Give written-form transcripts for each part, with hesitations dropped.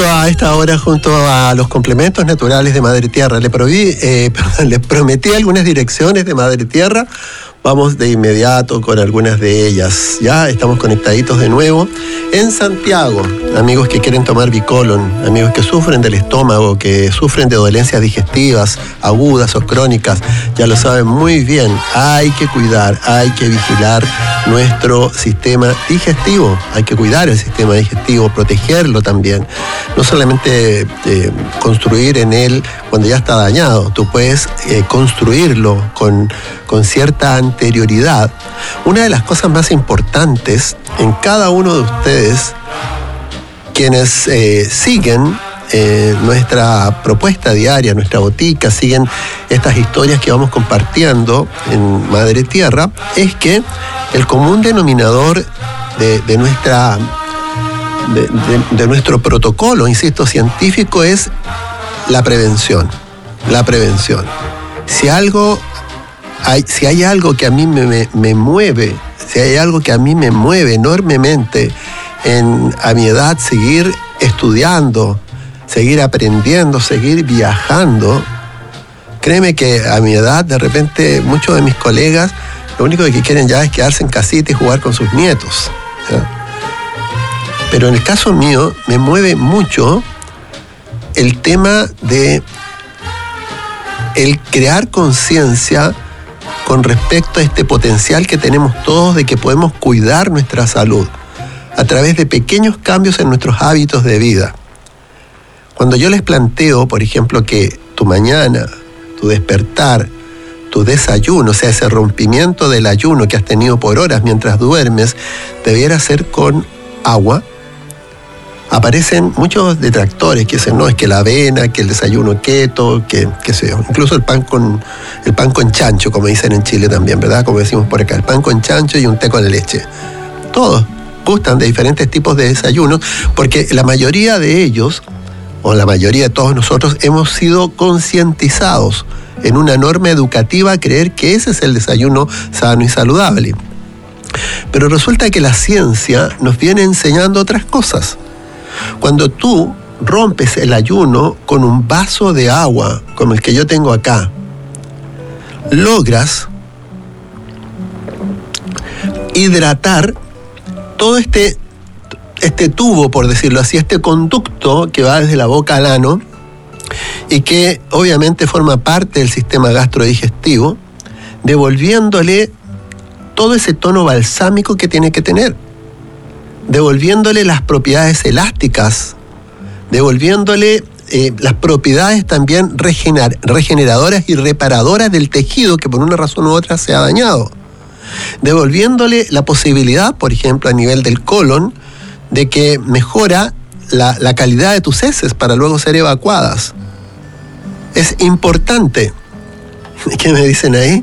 a esta hora junto a los complementos naturales de Madre Tierra. Le prometí algunas direcciones de Madre Tierra. Vamos de inmediato con algunas de ellas. Ya estamos conectaditos de nuevo en Santiago. Amigos que quieren tomar Bicolon, amigos que sufren del estómago, que sufren de dolencias digestivas, agudas o crónicas, ya lo saben muy bien. Hay que cuidar, hay que vigilar nuestro sistema digestivo. Hay que cuidar el sistema digestivo, protegerlo también. No solamente construir en él cuando ya está dañado. Tú puedes construirlo con cierta anterioridad. Una de las cosas más importantes en cada uno de ustedes, quienes siguen nuestra propuesta diaria, nuestra botica, siguen estas historias que vamos compartiendo en Madre Tierra, es que el común denominador de nuestro protocolo, insisto, científico, es la prevención. La prevención. Si hay algo que a mí me mueve, si hay algo que a mí me mueve enormemente a mi edad, seguir estudiando, seguir aprendiendo, seguir viajando, créeme que a mi edad, de repente, muchos de mis colegas, lo único que quieren ya es quedarse en casita y jugar con sus nietos, ¿ya? Pero en el caso mío, me mueve mucho el tema de el crear conciencia con respecto a este potencial que tenemos todos de que podemos cuidar nuestra salud a través de pequeños cambios en nuestros hábitos de vida. Cuando yo les planteo, por ejemplo, que tu mañana, tu despertar, tu desayuno, o sea, ese rompimiento del ayuno que has tenido por horas mientras duermes, debiera ser con agua, aparecen muchos detractores que dicen, no, es que la avena, que el desayuno keto, que qué sé yo, incluso el pan con chancho, como dicen en Chile también, ¿verdad? Como decimos por acá, el pan con chancho y un té con leche. Todos gustan de diferentes tipos de desayunos, porque la mayoría de ellos, o la mayoría de todos nosotros, hemos sido concientizados en una norma educativa a creer que ese es el desayuno sano y saludable. Pero resulta que la ciencia nos viene enseñando otras cosas. Cuando tú rompes el ayuno con un vaso de agua, como el que yo tengo acá, logras hidratar todo este tubo, por decirlo así, este conducto que va desde la boca al ano y que obviamente forma parte del sistema gastrodigestivo, devolviéndole todo ese tono balsámico que tiene que tener, devolviéndole las propiedades elásticas, devolviéndole las propiedades también regeneradoras y reparadoras del tejido que por una razón u otra se ha dañado, devolviéndole la posibilidad, por ejemplo, a nivel del colon, de que mejora la calidad de tus heces para luego ser evacuadas. Es importante. ¿Qué me dicen ahí?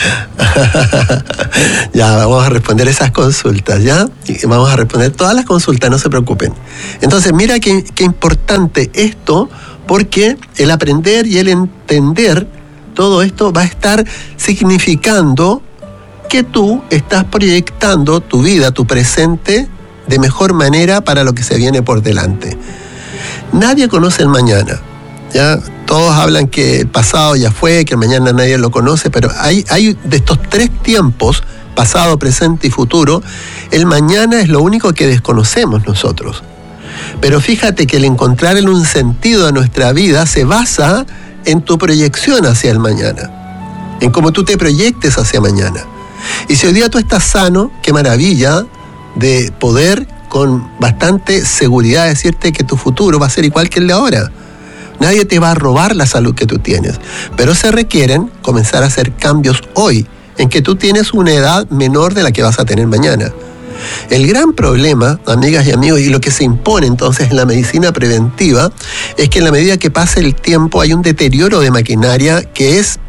Ya, vamos a responder esas consultas, ¿ya? Y vamos a responder todas las consultas, no se preocupen. Entonces, mira qué importante esto, porque el aprender y el entender todo esto va a estar significando que tú estás proyectando tu vida, tu presente, de mejor manera para lo que se viene por delante. Nadie conoce el mañana, ¿ya? Todos hablan que el pasado ya fue, que el mañana nadie lo conoce, pero hay de estos tres tiempos, pasado, presente y futuro, el mañana es lo único que desconocemos nosotros. Pero fíjate que el encontrarle un sentido a nuestra vida se basa en tu proyección hacia el mañana, en cómo tú te proyectes hacia mañana. Y si hoy día tú estás sano, qué maravilla de poder con bastante seguridad decirte que tu futuro va a ser igual que el de ahora. Nadie te va a robar la salud que tú tienes, pero se requieren comenzar a hacer cambios hoy, en que tú tienes una edad menor de la que vas a tener mañana. El gran problema, amigas y amigos, y lo que se impone entonces en la medicina preventiva, es que en la medida que pasa el tiempo hay un deterioro de maquinaria que es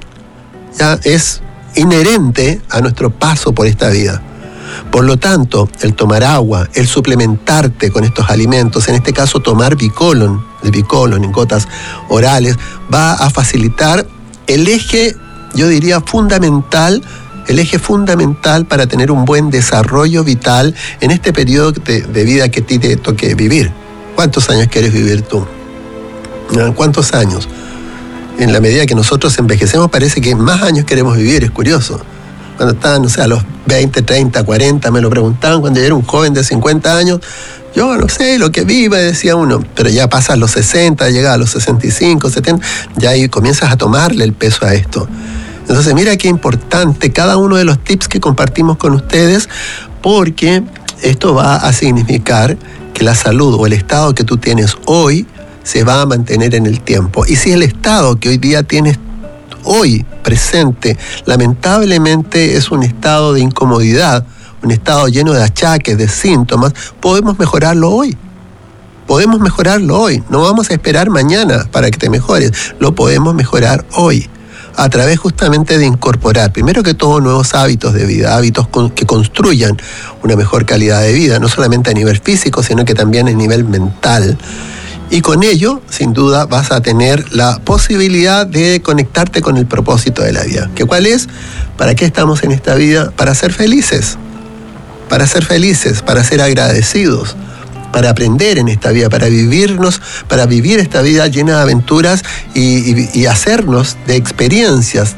inherente a nuestro paso por esta vida. Por lo tanto, el tomar agua, el suplementarte con estos alimentos, en este caso tomar Bicolon en gotas orales, va a facilitar el eje, yo diría, fundamental, para tener un buen desarrollo vital en este periodo de vida que a ti te toque vivir. ¿Cuántos años quieres vivir tú? ¿Cuántos años? En la medida que nosotros envejecemos parece que más años queremos vivir, es curioso. Cuando estaban, a los 20, 30, 40, me lo preguntaban cuando yo era un joven de 50 años, yo no sé lo que viva, decía uno, pero ya pasas los 60, llegas a los 65, 70, ya ahí comienzas a tomarle el peso a esto. Entonces mira qué importante cada uno de los tips que compartimos con ustedes, porque esto va a significar que la salud o el estado que tú tienes hoy se va a mantener en el tiempo. Y si el estado que hoy día tienes hoy presente, lamentablemente es un estado de incomodidad, un estado lleno de achaques, de síntomas, podemos mejorarlo hoy. Podemos mejorarlo hoy. No vamos a esperar mañana para que te mejores. Lo podemos mejorar hoy, a través justamente de incorporar, primero que todo, nuevos hábitos de vida, hábitos que construyan una mejor calidad de vida, no solamente a nivel físico, sino que también a nivel mental. Y con ello, sin duda, vas a tener la posibilidad de conectarte con el propósito de la vida. ¿Que cuál es? ¿Para qué estamos en esta vida? Para ser felices. Para ser felices, para ser agradecidos, para aprender en esta vida, para vivir esta vida llena de aventuras y hacernos de experiencias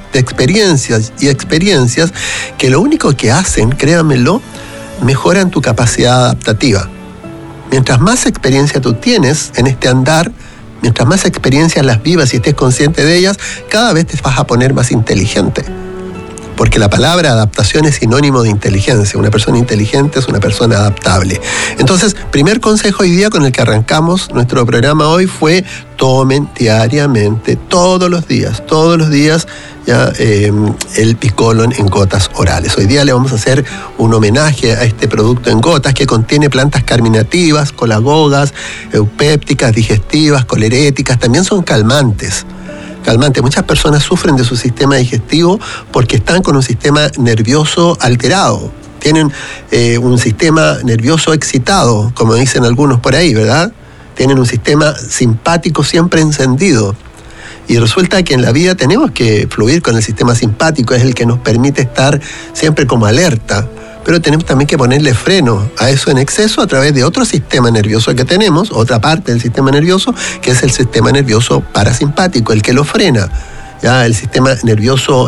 que lo único que hacen, créanmelo, mejoran tu capacidad adaptativa. Mientras más experiencia tú tienes en este andar, mientras más experiencias las vivas y estés consciente de ellas, cada vez te vas a poner más inteligente. Porque la palabra adaptación es sinónimo de inteligencia. Una persona inteligente es una persona adaptable. Entonces, primer consejo hoy día con el que arrancamos nuestro programa hoy fue: tomen diariamente, todos los días, ya, el Bicolon en gotas orales. Hoy día le vamos a hacer un homenaje a este producto en gotas que contiene plantas carminativas, colagogas, eupépticas, digestivas, coleréticas, también son calmantes. Muchas personas sufren de su sistema digestivo porque están con un sistema nervioso alterado. Tienen un sistema nervioso excitado, como dicen algunos por ahí, ¿verdad? Tienen un sistema simpático siempre encendido. Y resulta que en la vida tenemos que fluir con el sistema simpático, es el que nos permite estar siempre como alerta. Pero tenemos también que ponerle freno a eso en exceso a través de otro sistema nervioso que tenemos, otra parte del sistema nervioso, que es el sistema nervioso parasimpático, el que lo frena. Ya el sistema nervioso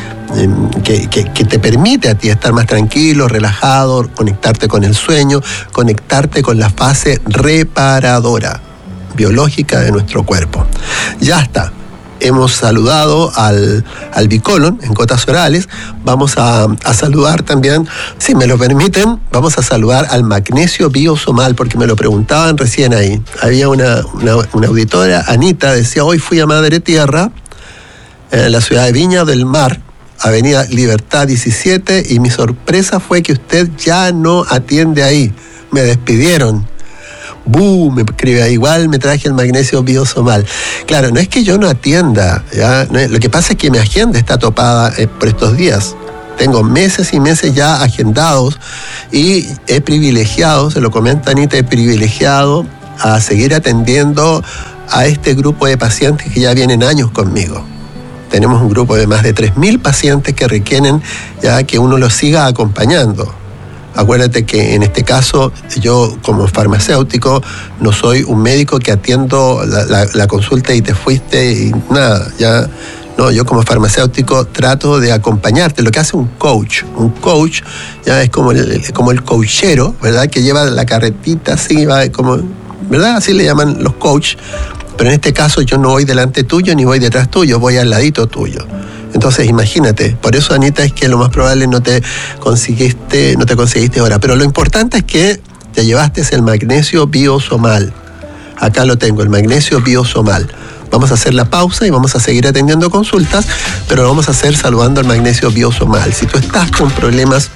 que te permite a ti estar más tranquilo, relajado, conectarte con el sueño, conectarte con la fase reparadora biológica de nuestro cuerpo. Ya está. Hemos saludado al Bicolon en gotas orales. Vamos a saludar también, si me lo permiten, vamos a saludar al magnesio biosomal, porque me lo preguntaban recién ahí. Había una auditora, Anita, decía: hoy fui a Madre Tierra, en la ciudad de Viña del Mar, Avenida Libertad 17, y mi sorpresa fue que usted ya no atiende ahí. Me despidieron. Me escribe: igual me traje el magnesio biosomal. Claro, no es que yo no atienda, ¿ya? Lo que pasa es que mi agenda está topada por estos días. Tengo meses y meses ya agendados y he privilegiado, se lo comenta Anita, he privilegiado a seguir atendiendo a este grupo de pacientes que ya vienen años conmigo. Tenemos un grupo de más de 3.000 pacientes que requieren ya que uno los siga acompañando. Acuérdate que en este caso yo como farmacéutico no soy un médico que atiendo la consulta y te fuiste y nada, ya no, yo como farmacéutico trato de acompañarte, lo que hace un coach ya es como el coachero, ¿verdad? Que lleva la carretita así, va como, ¿verdad? Así le llaman los coach, pero en este caso yo no voy delante tuyo ni voy detrás tuyo, voy al ladito tuyo. Entonces imagínate, por eso Anita es que lo más probable no te conseguiste ahora. Pero lo importante es que te llevaste el magnesio biosomal. Acá lo tengo, el magnesio biosomal. Vamos a hacer la pausa y vamos a seguir atendiendo consultas, pero lo vamos a hacer saludando al magnesio biosomal. Si tú estás con problemas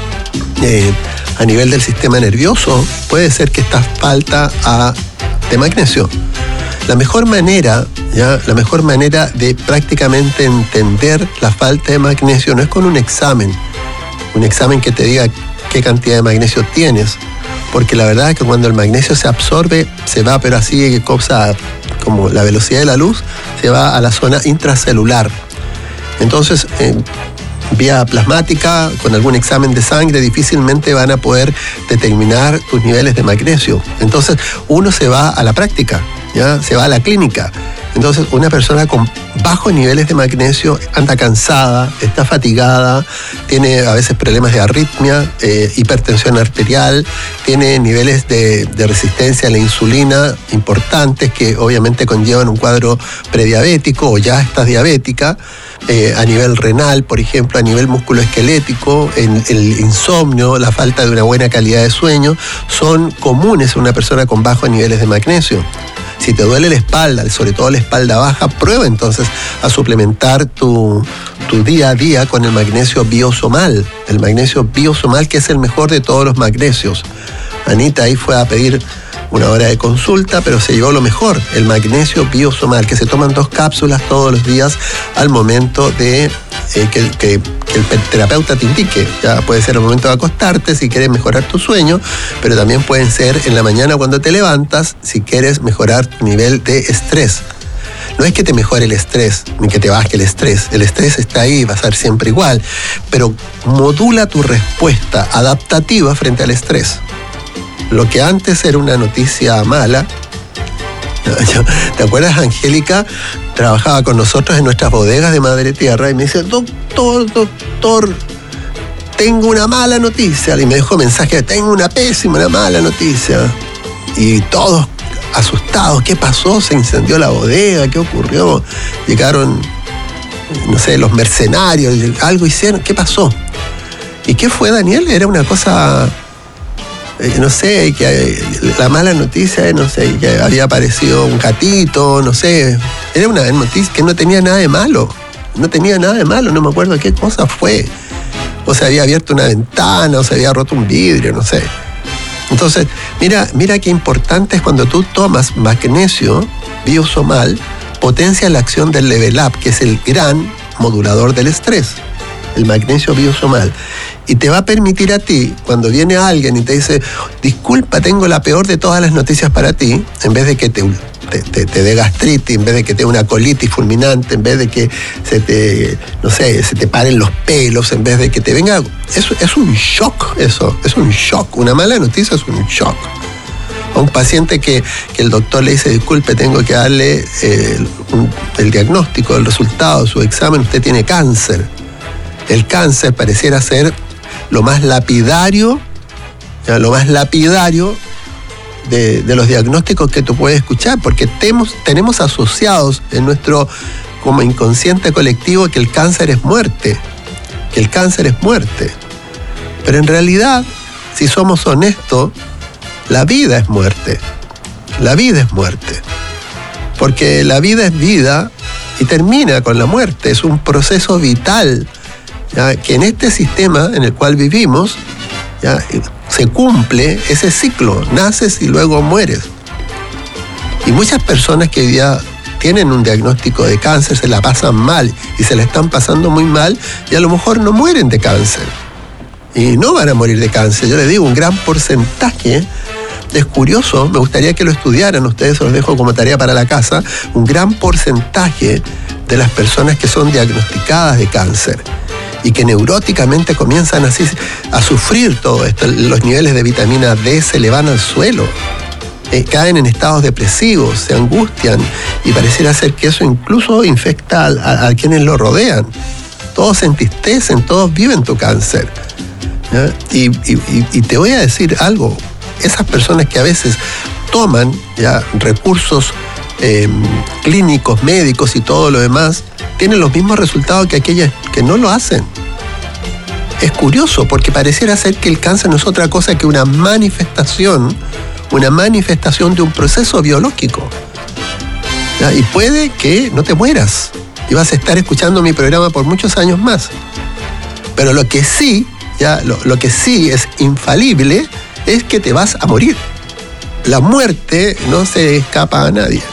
a nivel del sistema nervioso, puede ser que estás falta de magnesio. La mejor manera de prácticamente entender la falta de magnesio no es con un examen que te diga qué cantidad de magnesio tienes, porque la verdad es que cuando el magnesio se absorbe, se va, pero así cosa como la velocidad de la luz, se va a la zona intracelular. Entonces, vía plasmática, con algún examen de sangre, difícilmente van a poder determinar tus niveles de magnesio. Entonces, uno se va a la práctica, ¿ya? Se va a la clínica. Entonces, una persona con bajos niveles de magnesio anda cansada, está fatigada, tiene a veces problemas de arritmia, hipertensión arterial, tiene niveles de resistencia a la insulina importantes que obviamente conllevan un cuadro prediabético o ya estás diabética. A nivel renal, por ejemplo, a nivel musculoesquelético, el insomnio, la falta de una buena calidad de sueño, son comunes en una persona con bajos niveles de magnesio. Si te duele la espalda, sobre todo la espalda baja, prueba entonces a suplementar tu día a día con el magnesio biosomal. El magnesio biosomal, que es el mejor de todos los magnesios. Anita ahí fue a pedir una hora de consulta, pero se llevó lo mejor, el magnesio biosomal, que se toman 2 cápsulas todos los días al momento de que el terapeuta te indique. Ya puede ser al momento de acostarte si quieres mejorar tu sueño, pero también pueden ser en la mañana cuando te levantas si quieres mejorar tu nivel de estrés. No es que te mejore el estrés, ni que te baje el estrés. El estrés está ahí, va a ser siempre igual, pero modula tu respuesta adaptativa frente al estrés. Lo que antes era una noticia mala, ¿te acuerdas? Angélica trabajaba con nosotros en nuestras bodegas de Madre Tierra y me dice, doctor, tengo una mala noticia. Y me dejó mensaje, tengo una pésima, una mala noticia. Y todos asustados, ¿qué pasó? ¿Se incendió la bodega? ¿Qué ocurrió? Llegaron, no sé, los mercenarios, algo hicieron, ¿qué pasó? ¿Y qué fue, Daniel? Era una cosa... no sé, que la mala noticia, no sé, que había aparecido un gatito, no sé. Era una noticia que no tenía nada de malo. No tenía nada de malo, no me acuerdo qué cosa fue. O se había abierto una ventana, o se había roto un vidrio, no sé. Entonces, mira qué importante es cuando tú tomas magnesio biosomal, potencia la acción del Level Up, que es el gran modulador del estrés. El magnesio biosomal. Y te va a permitir a ti, cuando viene alguien y te dice, disculpa, tengo la peor de todas las noticias para ti, en vez de que te dé gastritis, en vez de que te dé una colitis fulminante, en vez de que se te paren los pelos, en vez de que te venga... Es un shock eso, es un shock. Una mala noticia es un shock. A un paciente que el doctor le dice, disculpe, tengo que darle el diagnóstico, el resultado de su examen, usted tiene cáncer. El cáncer pareciera ser lo más lapidario de los diagnósticos que tú puedes escuchar, porque tenemos asociados en nuestro como inconsciente colectivo que el cáncer es muerte, Pero en realidad, si somos honestos, la vida es muerte. Porque la vida es vida y termina con la muerte. Es un proceso vital, ¿ya? Que en este sistema en el cual vivimos, ¿ya? Se cumple ese ciclo, naces y luego mueres. Y muchas personas que hoy día tienen un diagnóstico de cáncer se la pasan mal y se la están pasando muy mal y a lo mejor no mueren de cáncer. Y no van a morir de cáncer. Yo les digo, un gran porcentaje, es curioso, me gustaría que lo estudiaran, ustedes se los dejo como tarea para la casa, un gran porcentaje de las personas que son diagnosticadas de cáncer y que neuróticamente comienzan así a sufrir todo esto, los niveles de vitamina D se le van al suelo, caen en estados depresivos, se angustian y pareciera ser que eso incluso infecta a quienes lo rodean. Todos se entristecen, todos viven tu cáncer, ¿ya? Y te voy a decir algo, esas personas que a veces toman ya recursos clínicos, médicos y todo lo demás, tienen los mismos resultados que aquellas que no lo hacen. Es curioso porque pareciera ser que el cáncer no es otra cosa que una manifestación de un proceso biológico. ¿Ya? Y puede que no te mueras y vas a estar escuchando mi programa por muchos años más. Pero lo que sí es infalible es que te vas a morir. La muerte no se escapa a nadie.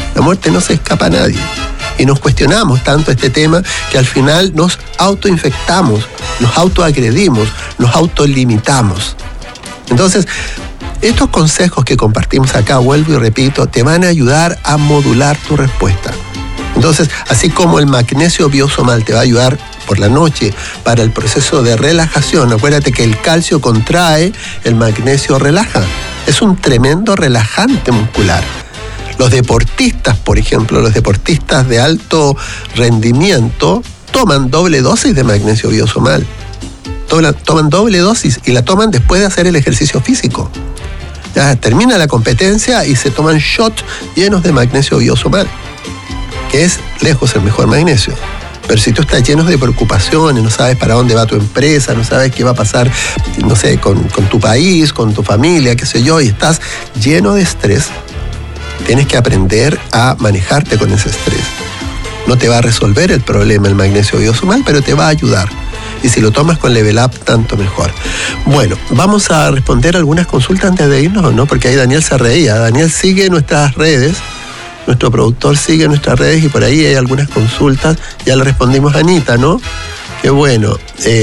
Y nos cuestionamos tanto este tema que al final nos autoinfectamos, nos autoagredimos, nos autolimitamos. Entonces, estos consejos que compartimos acá, vuelvo y repito, te van a ayudar a modular tu respuesta. Entonces, así como el magnesio biosomal te va a ayudar por la noche para el proceso de relajación, acuérdate que el calcio contrae, el magnesio relaja. Es un tremendo relajante muscular. Los deportistas, por ejemplo, los deportistas de alto rendimiento, toman doble dosis de magnesio biosomal. Toman doble dosis y la toman después de hacer el ejercicio físico. Ya termina la competencia y se toman shots llenos de magnesio biosomal, que es lejos el mejor magnesio. Pero si tú estás lleno de preocupaciones, no sabes para dónde va tu empresa, no sabes qué va a pasar, no sé, con tu país, con tu familia, qué sé yo, y estás lleno de estrés, tienes que aprender a manejarte con ese estrés. No te va a resolver el problema el magnesio biosomal, pero te va a ayudar. Y si lo tomas con Level Up, tanto mejor. Bueno, vamos a responder algunas consultas antes de irnos, ¿no? Porque ahí Daniel se reía. Daniel sigue nuestras redes. Nuestro productor sigue nuestras redes y por ahí hay algunas consultas. Ya le respondimos a Anita, ¿no? Qué bueno.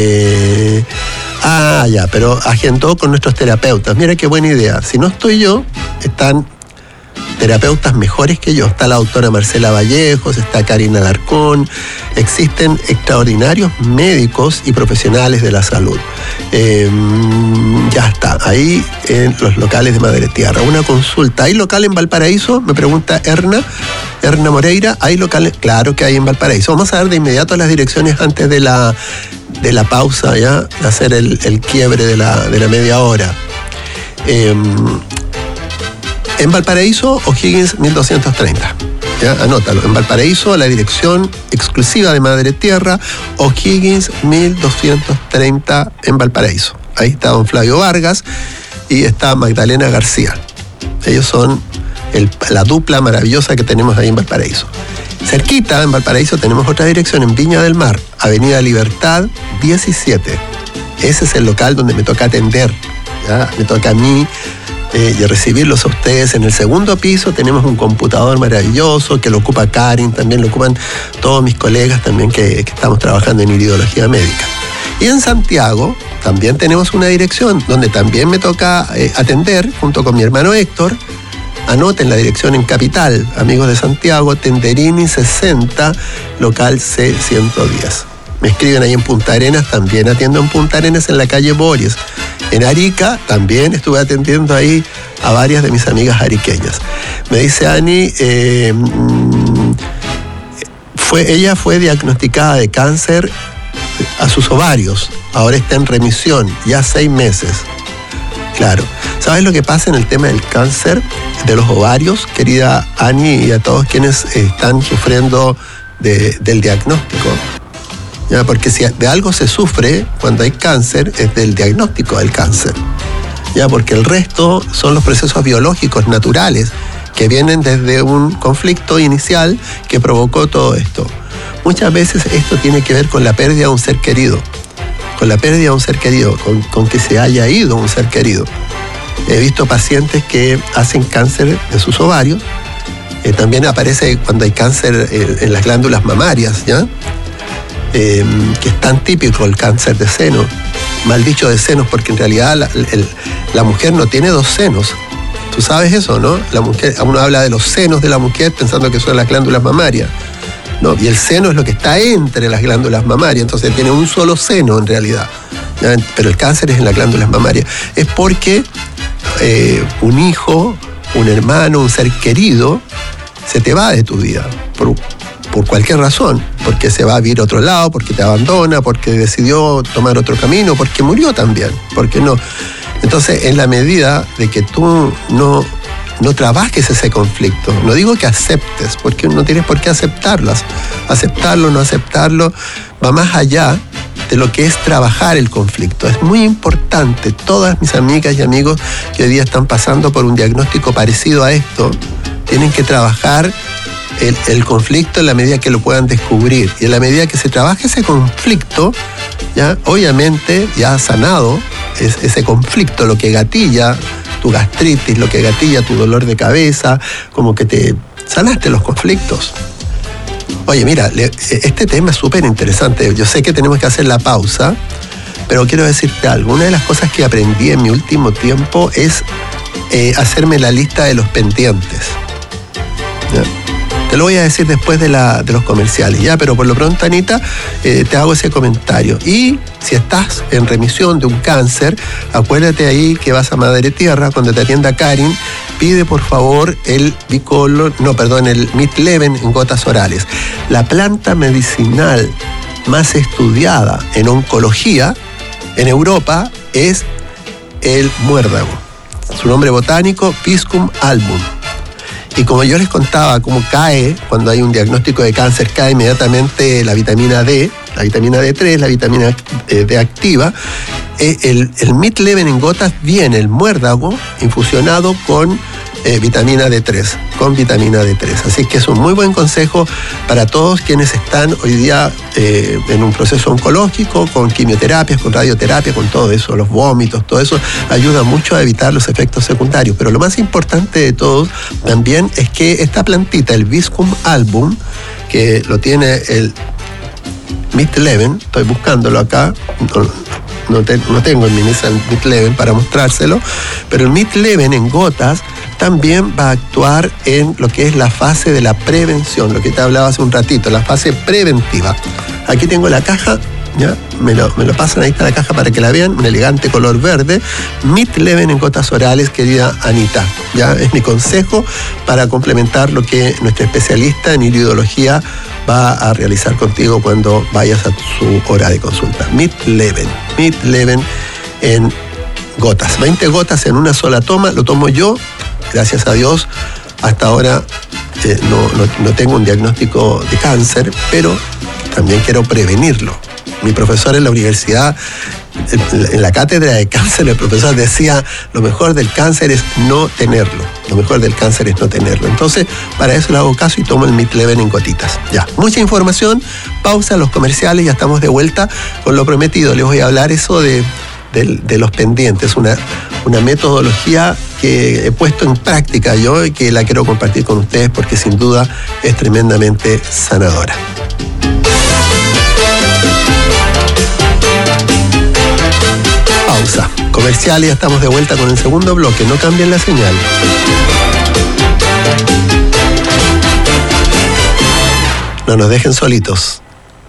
Ya, pero agendó con nuestros terapeutas. Mira qué buena idea. Si no estoy yo, están terapeutas mejores que yo. Está la doctora Marcela Vallejos, está Karina Alarcón. Existen extraordinarios médicos y profesionales de la salud. Ya está, ahí en los locales de Madre Tierra. Una consulta. ¿Hay local en Valparaíso? Me pregunta Erna Moreira. ¿Hay locales? Claro que hay en Valparaíso. Vamos a dar de inmediato las direcciones antes de la pausa, ¿ya? De hacer el quiebre de la media hora. En Valparaíso, O'Higgins 1230. ¿Ya? Anótalo. En Valparaíso, la dirección exclusiva de Madre Tierra, O'Higgins 1230 en Valparaíso. Ahí está don Flavio Vargas y está Magdalena García. Ellos son la dupla maravillosa que tenemos ahí en Valparaíso. Cerquita, en Valparaíso, tenemos otra dirección en Viña del Mar, Avenida Libertad 17. Ese es el local donde me toca atender. ¿Ya? Me toca a mí y recibirlos a ustedes. En el segundo piso tenemos un computador maravilloso que lo ocupa Karin, también lo ocupan todos mis colegas también que estamos trabajando en iridología médica. Y en Santiago también tenemos una dirección donde también me toca atender junto con mi hermano Héctor. Anoten la dirección en Capital, amigos de Santiago, Tenderini 60, local C110. Me escriben ahí en Punta Arenas, también atiendo en Punta Arenas en la calle Boris. En Arica también estuve atendiendo ahí a varias de mis amigas ariqueñas. Me dice Ani, ella fue diagnosticada de cáncer a sus ovarios, ahora está en remisión, ya 6 meses. Claro. ¿Sabes lo que pasa en el tema del cáncer de los ovarios, querida Ani, y a todos quienes están sufriendo del diagnóstico? ¿Ya? Porque si de algo se sufre cuando hay cáncer, es del diagnóstico del cáncer. ¿Ya? Porque el resto son los procesos biológicos naturales que vienen desde un conflicto inicial que provocó todo esto. Muchas veces esto tiene que ver con la pérdida de un ser querido. Con la pérdida de un ser querido, con que se haya ido un ser querido. He visto pacientes que hacen cáncer de sus ovarios. También aparece cuando hay cáncer en las glándulas mamarias, ¿ya? Que es tan típico el cáncer de seno, mal dicho de senos, porque en realidad la mujer no tiene 2 senos. Tú sabes eso, ¿no? La mujer, uno habla de los senos de la mujer pensando que son las glándulas mamarias. No, y el seno es lo que está entre las glándulas mamarias, entonces tiene un solo seno en realidad. ¿Ya? Pero el cáncer es en las glándulas mamarias. Es porque un hijo, un hermano, un ser querido, se te va de tu vida por cualquier razón, porque se va a vivir a otro lado, porque te abandona, porque decidió tomar otro camino, porque murió también, porque no. Entonces, en la medida de que tú no trabajes ese conflicto, no digo que aceptes, porque no tienes por qué aceptarlo, no aceptarlo, va más allá de lo que es trabajar el conflicto. Es muy importante, todas mis amigas y amigos que hoy día están pasando por un diagnóstico parecido a esto, tienen que trabajar el conflicto en la medida que lo puedan descubrir. Y en la medida que se trabaje ese conflicto, ya obviamente ya sanado ese conflicto, lo que gatilla tu gastritis, lo que gatilla tu dolor de cabeza, como que te sanaste los conflictos. Oye, mira, este tema es súper interesante. Yo sé que tenemos que hacer la pausa, pero quiero decirte algo. Una de las cosas que aprendí en mi último tiempo es hacerme la lista de los pendientes. ¿Ya? Te lo voy a decir después de los comerciales, ¿ya? Pero por lo pronto, Anita, te hago ese comentario. Y si estás en remisión de un cáncer, acuérdate ahí que vas a Madre Tierra, cuando te atienda Karin, pide por favor el Midleven en gotas orales. La planta medicinal más estudiada en oncología en Europa es el muérdago. Su nombre botánico, Piscum album. Y como yo les contaba, cómo cae, cuando hay un diagnóstico de cáncer, cae inmediatamente la vitamina D, la vitamina D3, la vitamina D activa. El Midleven en gotas viene el muérdago infusionado con vitamina D3, Así que es un muy buen consejo para todos quienes están hoy día en un proceso oncológico, con quimioterapias, con radioterapia, con todo eso, los vómitos, todo eso ayuda mucho a evitar los efectos secundarios. Pero lo más importante de todo también es que esta plantita, el Piscum album, que lo tiene el Midleven, estoy buscándolo acá, no tengo en mi mesa el Midleven para mostrárselo, pero el Midleven en gotas también va a actuar en lo que es la fase de la prevención, lo que te hablaba hace un ratito, la fase preventiva. Aquí tengo la caja, ¿ya? Me lo pasan, ahí está la caja para que la vean, un elegante color verde. Midleven en gotas orales, querida Anita, ¿ya? Es mi consejo para complementar lo que nuestra especialista en iridología va a realizar contigo cuando vayas a su hora de consulta. Midleven en gotas, 20 gotas en una sola toma, lo tomo yo. Gracias a Dios, hasta ahora no tengo un diagnóstico de cáncer, pero también quiero prevenirlo. Mi profesor en la universidad, en la cátedra de cáncer, el profesor decía, lo mejor del cáncer es no tenerlo. Entonces, para eso le hago caso y tomo el Midleven en gotitas. Ya, mucha información, pausa, los comerciales, ya estamos de vuelta con lo prometido. Les voy a hablar eso de los pendientes, una metodología que he puesto en práctica yo y que la quiero compartir con ustedes porque sin duda es tremendamente sanadora. Pausa. Comercial y ya estamos de vuelta con el segundo bloque. No cambien la señal. No nos dejen solitos.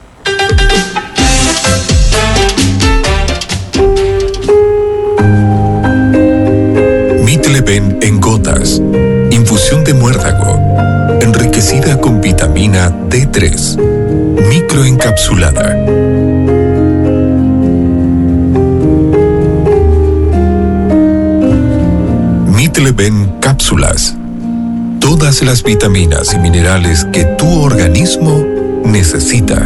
Midleven en gotas. Infusión de muérdago. Enriquecida con vitamina D3. Microencapsulada. Midleven cápsulas. Todas las vitaminas y minerales que tu organismo necesita.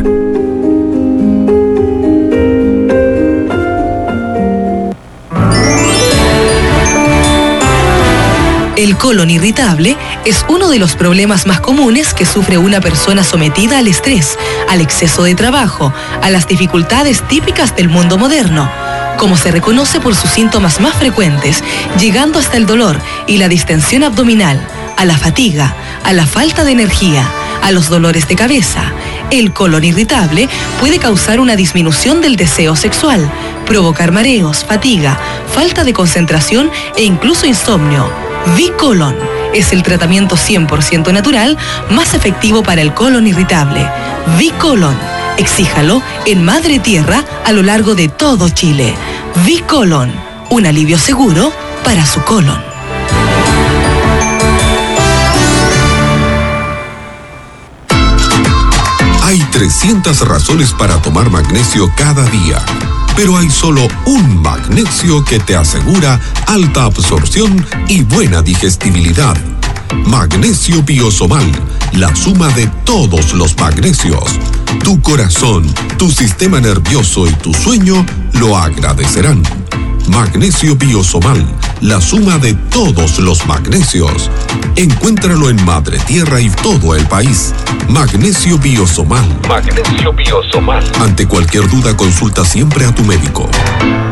El colon irritable es uno de los problemas más comunes que sufre una persona sometida al estrés, al exceso de trabajo, a las dificultades típicas del mundo moderno. Como se reconoce por sus síntomas más frecuentes, llegando hasta el dolor y la distensión abdominal, a la fatiga, a la falta de energía, a los dolores de cabeza. El colon irritable puede causar una disminución del deseo sexual, provocar mareos, fatiga, falta de concentración e incluso insomnio. V-Colon es el tratamiento 100% natural más efectivo para el colon irritable. V-Colon, exíjalo en Madre Tierra a lo largo de todo Chile. V-Colon, un alivio seguro para su colon. Hay 300 razones para tomar magnesio cada día, pero hay solo un magnesio que te asegura alta absorción y buena digestibilidad. Magnesio Biosomal, la suma de todos los magnesios. Tu corazón, tu sistema nervioso y tu sueño lo agradecerán. Magnesio Biosomal, la suma de todos los magnesios. Encuéntralo en Madre Tierra y todo el país. Magnesio Biosomal. Magnesio Biosomal. Ante cualquier duda, consulta siempre a tu médico.